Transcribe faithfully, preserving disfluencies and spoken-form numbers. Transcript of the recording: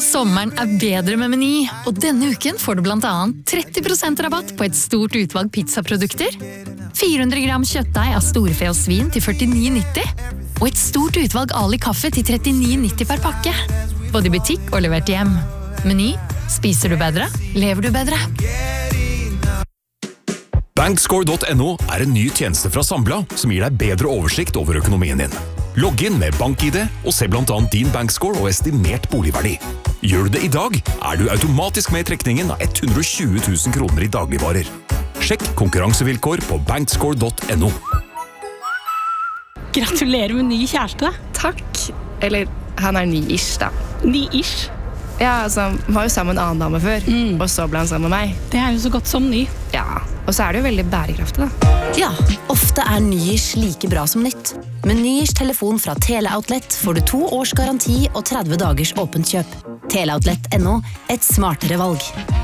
Sommeren er bedre med Meny, og denne uken får du blant annet tretti prosent rabatt på et stort utvalg pizzaprodukter, fire hundre gram kjøttdeig av storfe og svin til førtini nitti, og et stort utvalg Ali kaffe til trettini nitti per pakke. Både i butikk og levert hjem. Meny. Spiser du bedre? Lever du bedre? Bankscore punktum no er en ny tjeneste fra Sambla som gir deg bedre oversikt over økonomien din. Logg inn med BankID og se blant annet din bankscore og estimert boligverdi. Gjør du det i dag, er du automatisk med i trekningen av hundre og tjue tusen kroner i dagligvarer. Sjekk konkurransevilkår på bankscore punktum no. Gratulerer med ny kjæreste. Takk. Eller, han er ny-ish da. Ny-ish? Ja, altså, han var jo sammen med en annen dame før, mm. og så ble han sammen med meg. Det er jo så godt som ny. Ja, og så er det jo veldig bærekraftig da. Ja, ofte er ny-ish like bra som nytt. Med ny-ish telefon fra Teleoutlet får du to års garanti og tretti dagers åpent kjøp. Teleoutlet punktum no, et smartere valg.